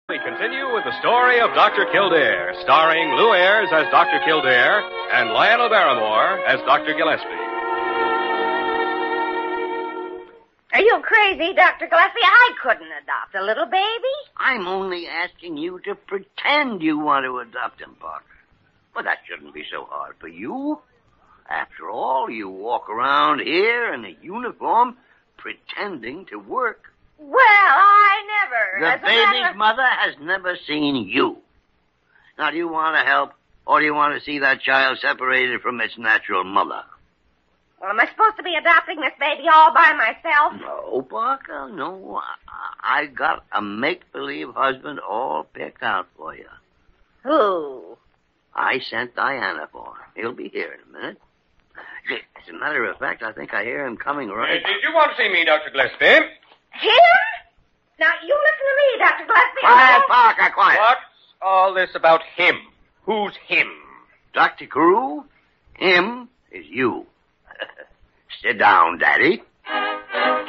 We continue with the story of Dr. Kildare, starring Lou Ayres as Dr. Kildare and Lionel Barrymore as Dr. Gillespie. Are you crazy, Dr. Gillespie? I couldn't adopt a little baby. I'm only asking you to pretend you want to adopt him, Parker. Well, that shouldn't be so hard for you. After all, you walk around here in a uniform pretending to work. Well, I never. The baby's mother has never seen you. Now, do you want to help, or do you want to see that child separated from its natural mother? Well, am I supposed to be adopting this baby all by myself? No, Parker, no. I got a make-believe husband all picked out for you. Who? I sent Diana for him. He'll be here in a minute. As a matter of fact, I think I hear him coming right... Did you want to see me, Dr. Gillespie? Him? Now, you listen to me, Dr. Gillespie. Quiet, Parker, quiet. What's all this about him? Who's him? Dr. Carew, him is you. Sit down, Daddy.